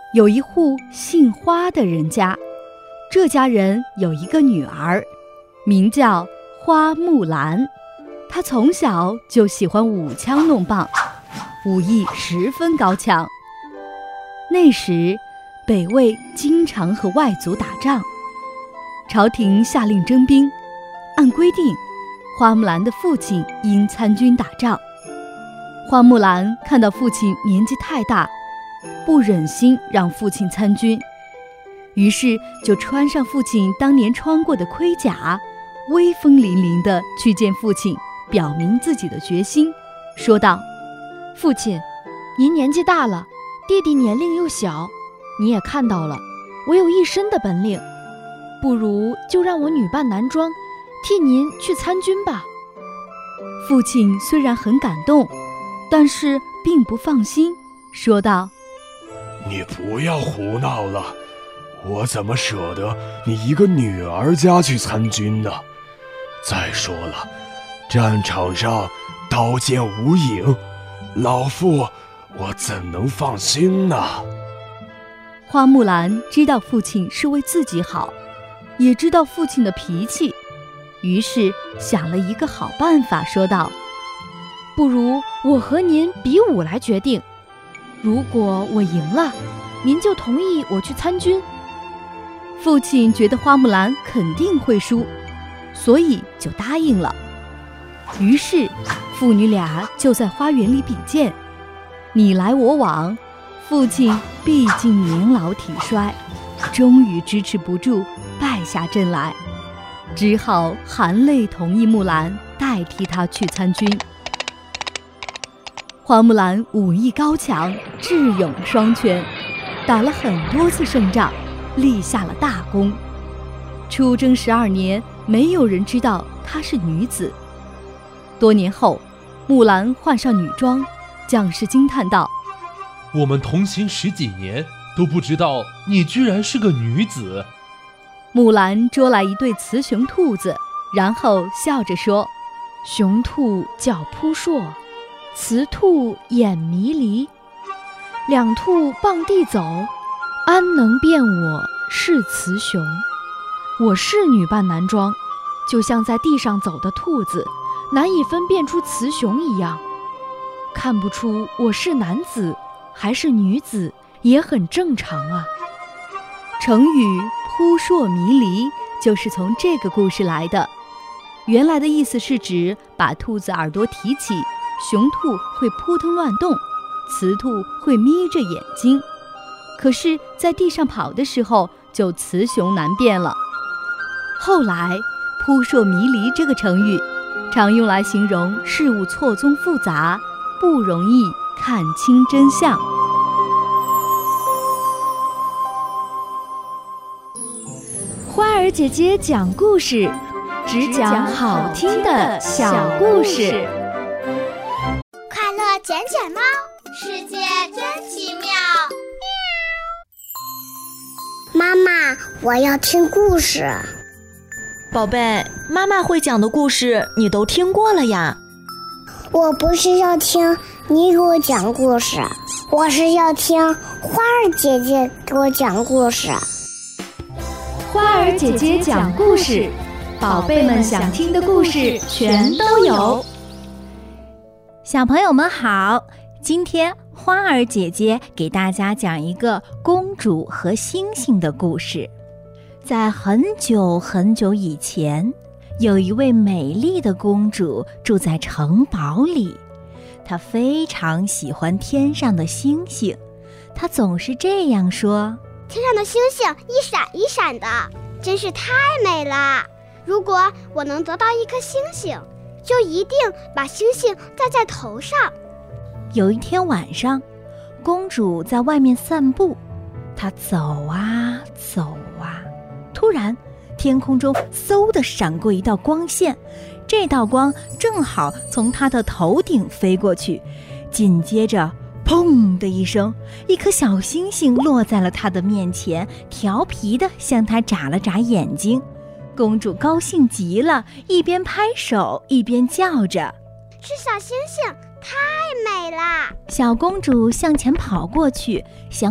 有一户姓花的人家，这家人有一个女儿，名叫花木兰。她从小就喜欢舞枪弄棒，武艺十分高强。那时北魏经常和外族打仗，朝廷下令征兵，按规定花木兰的父亲应参军打仗。花木兰看到父亲年纪太大，不忍心让父亲参军，于是就穿上父亲当年穿过的盔甲，威风凛凛地去见父亲，表明自己的决心，说道： 父亲，您年纪大了，弟弟年龄又小，你也看到了，我有一身的本领，不如就让我女扮男装，替您去参军吧。 父亲虽然很感动，但是并不放心，说道： 你不要胡闹了，我怎么舍得你一个女儿家去参军呢？再说了，战场上刀剑无影，老父我怎能放心呢？ 花木兰知道父亲是为自己好，也知道父亲的脾气，于是想了一个好办法，说道： 不如我和您比武来决定，如果我赢了，您就同意我去参军。 父亲觉得花木兰肯定会输，所以就答应了。于是父女俩就在花园里比剑，你来我往。父亲毕竟年老体衰，终于支持不住，败下阵来，只好含泪同意木兰代替他去参军。花木兰武艺高强，智勇双全，打了很多次胜仗，立下了大功。出征12年，没有人知道她是女子。多年后，木兰换上女装，将士惊叹道： 我们同行10几年，都不知道你居然是个女子。 木兰捉来一对雌雄兔子，然后笑着说： 雄兔叫扑朔，雌兔眼迷离，两兔傍地走，安能辨我是雌雄？我是女扮男装，就像在地上走的兔子，难以分辨出雌雄一样。看不出我是男子还是女子，也很正常啊。 成语扑朔迷离就是从这个故事来的。原来的意思是指把兔子耳朵提起，雄兔会扑腾乱动，雌兔会眯着眼睛。可是在地上跑的时候，就雌雄难辨了。后来扑朔迷离这个成语常用来形容事物错综复杂，不容易看清真相。 花儿姐姐讲故事，只讲好听的小故事。 快乐捡捡猫，世界真奇妙。妈妈，我要听故事。 宝贝，妈妈会讲的故事你都听过了呀。 我不是要听你给我讲故事，我是要听花儿姐姐给我讲故事。 花儿姐姐讲故事，宝贝们想听的故事全都有。 小朋友们好，今天花儿姐姐给大家讲一个公主和星星的故事。在很久很久以前，有一位美丽的公主住在城堡里，她非常喜欢天上的星星，她总是这样说： 天上的星星一闪一闪的，真是太美了。如果我能得到一颗星星，就一定把星星戴在头上。 有一天晚上，公主在外面散步，她走啊走啊，突然天空中嗖地闪过一道光线，这道光正好从她的头顶飞过去，紧接着砰的一声，一颗小星星落在了她的面前，调皮地向她眨了眨眼睛。公主高兴极了，一边拍手一边叫着： 是小星星，太美了！ 小公主向前跑过去，想